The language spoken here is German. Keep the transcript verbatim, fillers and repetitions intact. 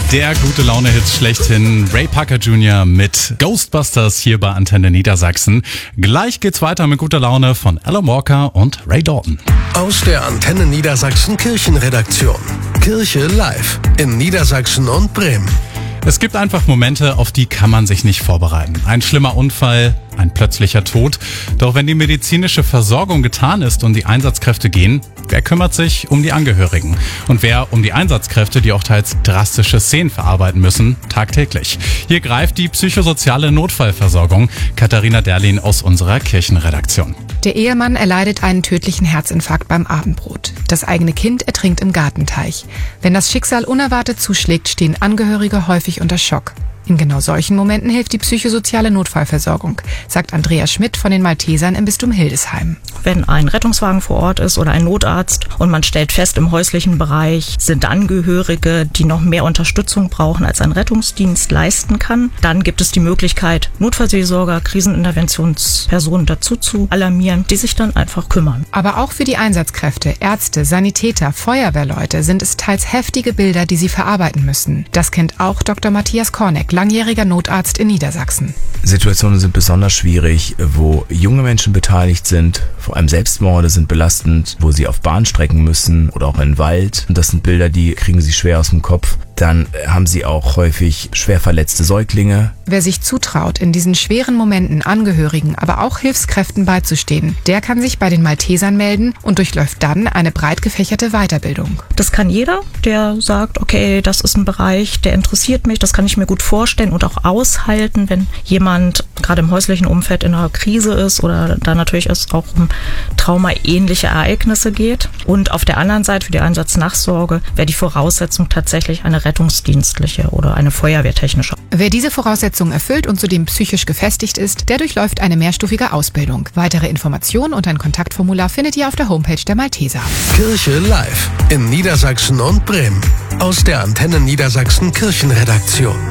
Der gute Laune-Hit schlechthin, Ray Parker Junior mit Ghostbusters hier bei Antenne Niedersachsen. Gleich geht's weiter mit guter Laune von Alan Walker und Ray Dalton. Aus der Antenne Niedersachsen Kirchenredaktion. Kirche live in Niedersachsen und Bremen. Es gibt einfach Momente, auf die kann man sich nicht vorbereiten. Ein schlimmer Unfall, ein plötzlicher Tod. Doch wenn die medizinische Versorgung getan ist und die Einsatzkräfte gehen, wer kümmert sich um die Angehörigen? Und wer um die Einsatzkräfte, die auch teils drastische Szenen verarbeiten müssen, tagtäglich? Hier greift die psychosoziale Notfallversorgung. Katharina Derlin aus unserer Kirchenredaktion. Der Ehemann erleidet einen tödlichen Herzinfarkt beim Abendbrot. Das eigene Kind ertrinkt im Gartenteich. Wenn das Schicksal unerwartet zuschlägt, stehen Angehörige häufig unter Schock. In genau solchen Momenten hilft die psychosoziale Notfallversorgung, sagt Andrea Schmidt von den Maltesern im Bistum Hildesheim. Wenn ein Rettungswagen vor Ort ist oder ein Notarzt und man stellt fest, im häuslichen Bereich sind Angehörige, die noch mehr Unterstützung brauchen, als ein Rettungsdienst leisten kann, dann gibt es die Möglichkeit, Notfallseelsorger, Kriseninterventionspersonen dazu zu alarmieren, die sich dann einfach kümmern. Aber auch für die Einsatzkräfte, Ärzte, Sanitäter, Feuerwehrleute sind es teils heftige Bilder, die sie verarbeiten müssen. Das kennt auch Doktor Matthias Korneck, langjähriger Notarzt in Niedersachsen. Situationen sind besonders schwierig, wo junge Menschen beteiligt sind. Vor allem Selbstmorde sind belastend, wo sie auf Bahnstrecken müssen oder auch in den Wald. Und das sind Bilder, die kriegen sie schwer aus dem Kopf. Dann haben sie auch häufig schwer verletzte Säuglinge. Wer sich zutraut, in diesen schweren Momenten Angehörigen, aber auch Hilfskräften beizustehen, der kann sich bei den Maltesern melden und durchläuft dann eine breit gefächerte Weiterbildung. Das kann jeder, der sagt, okay, das ist ein Bereich, der interessiert mich, das kann ich mir gut vorstellen und auch aushalten, wenn jemand gerade im häuslichen Umfeld in einer Krise ist oder da natürlich es auch um traumaähnliche Ereignisse geht. Und auf der anderen Seite für die Einsatznachsorge wäre die Voraussetzung tatsächlich eine rettungsdienstliche oder eine feuerwehrtechnische. Wer diese Voraussetzungen erfüllt und zudem psychisch gefestigt ist, der durchläuft eine mehrstufige Ausbildung. Weitere Informationen und ein Kontaktformular findet ihr auf der Homepage der Malteser. Kirche live in Niedersachsen und Bremen. Aus der Antenne Niedersachsen Kirchenredaktion.